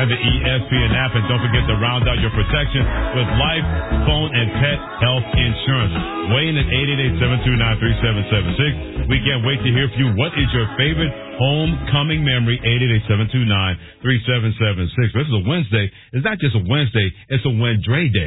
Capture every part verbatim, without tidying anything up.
and the E S P N app. And don't forget to round out your protection with life, phone, and pet health insurance. Weigh in at eight eight eight, seven two nine, three seven seven six. We can't wait to hear from you. What is your favorite homecoming memory? eight eight eight, seven two nine, three seven seven six. This is a Wednesday. It's not just a Wednesday. It's a Wendre Day.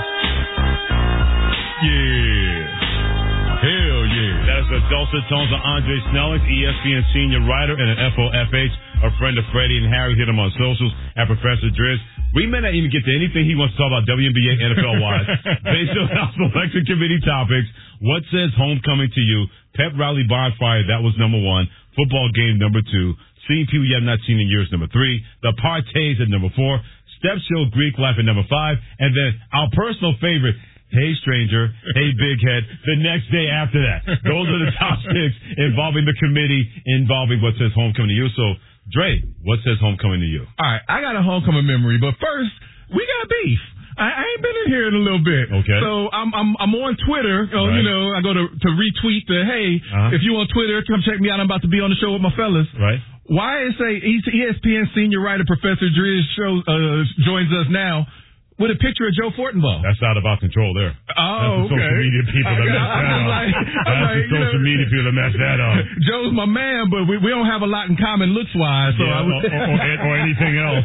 Yeah. Hell yeah. That is the dulcet tones of Andre Snelling, E S P N senior writer and an F O F H, a friend of Freddie and Harry. Hit him on socials at Professor Driz. We may not even get to anything he wants to talk about W N B A, N F L-wise. Based on our selection committee topics, what says homecoming to you? Pep Rally Bonfire, that was number one. Football game, number two. Seeing people you have not seen in years, number three. The parties at number four. Step Show Greek Life at number five. And then our personal favorite, Hey Stranger, Hey Big Head, the next day after that. Those are the top six involving the committee, involving what says homecoming to you. So, Dre, what says homecoming to you? All right, I got a homecoming memory, but first, we got beef. I, I ain't been in here in a little bit. Okay. So I'm I'm I'm on Twitter. Oh, right. You know, I go to to retweet the hey, uh-huh. If you on Twitter, come check me out. I'm about to be on the show with my fellas. Right. Why is say E S P N senior writer Professor Driz show uh, joins us now with a picture of Joe Fortenbaugh? That's out of our control there. Oh, That's the okay. social media people that mess that up. Like, That's like, the social know, media people that mess that up. Joe's my man, but we, we don't have a lot in common looks-wise. So yeah, I was, or, or, or anything else.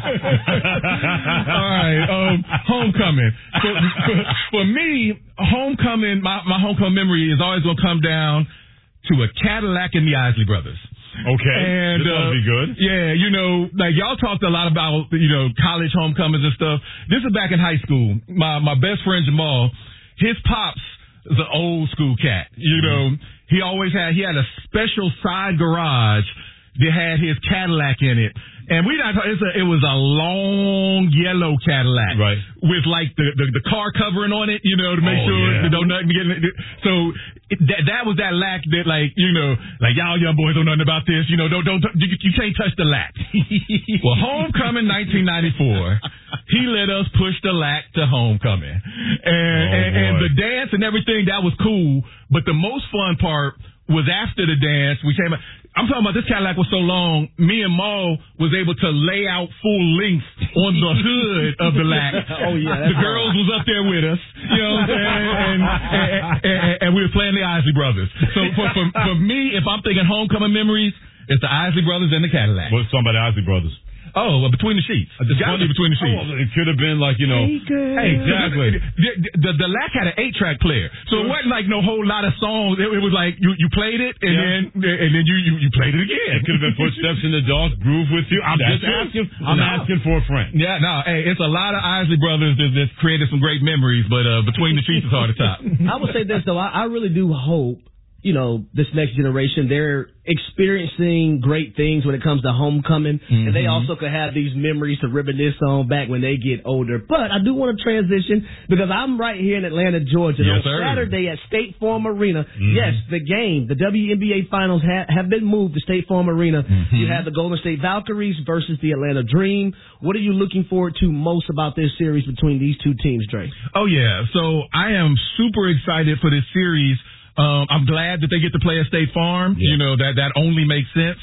All right, um, homecoming. For, for, for me, homecoming, my, my homecoming memory is always going to come down to a Cadillac and the Isley Brothers. Okay, and, this uh, will be good. Yeah, you know, like y'all talked a lot about, you know, college homecomings and stuff. This is back in high school. My my best friend Jamal, his pops is an old school cat. You know, he always had, he had a special side garage that had his Cadillac in it. And we not, it's a, it was a long yellow Cadillac. Right. With like the, the, the car covering on it, you know, to make oh, sure yeah. that don't nothing get in it. So it, that, that was that lack that like, you know, like y'all young boys don't know nothing about this, you know, don't, don't, you, you can't touch the lack. Well, homecoming nineteen ninety-four, he let us push the lack to homecoming. And, oh, and, and the dance and everything, that was cool. But the most fun part was after the dance, we came out. I'm talking about this Cadillac was so long, me and Mo was able to lay out full length on the hood of the lac. Oh, yeah. The girls was up there with us, you know what I'm saying? And, and, and, and we were playing the Isley Brothers. So for, for, for me, if I'm thinking homecoming memories, it's the Isley Brothers and the Cadillac. What's talking about the Isley Brothers? Oh, well, Between the Sheets. It's got to be Between the Sheets. Oh, it could have been like, you know. Hey, exactly. The, the, the lac had an eight-track player. So it wasn't like no whole lot of songs. It, it was like you, you played it, and yeah. then and then you, you, you played it again. It could have been Footsteps in the Dark, Groove with You. I'm That's just it. asking. I'm no. asking for a friend. Yeah, no. Hey, it's a lot of Isley Brothers that, that's created some great memories, but uh, Between the Sheets is hard to top. I would say this, though. I, I really do hope, you know, this next generation, they're experiencing great things when it comes to homecoming, mm-hmm. and they also could have these memories to reminisce on back when they get older. But I do want to transition because I'm right here in Atlanta, Georgia. Yes, on sir. Saturday at State Farm Arena, mm-hmm. yes, the game, the W N B A Finals ha- have been moved to State Farm Arena. Mm-hmm. You have the Golden State Valkyries versus the Atlanta Dream. What are you looking forward to most about this series between these two teams, Dre? Oh, yeah. So I am super excited for this series. Um, I'm glad that they get to play at State Farm. Yeah. You know, that, that only makes sense.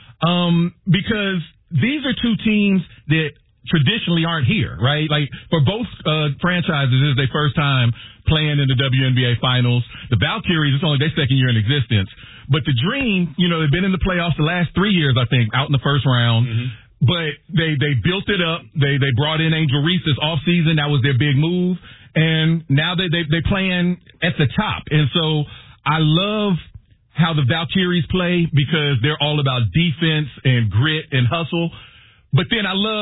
Um, because these are two teams that traditionally aren't here, right? Like, for both, uh, franchises, this is their first time playing in the W N B A Finals. The Valkyries, it's only their second year in existence. But the Dream, you know, they've been in the playoffs the last three years, I think, out in the first round. Mm-hmm. But they, they built it up. They, they brought in Angel Reese this offseason. That was their big move. And now they, they, they playing at the top. And so I love how the Valkyries play because they're all about defense and grit and hustle. But then I love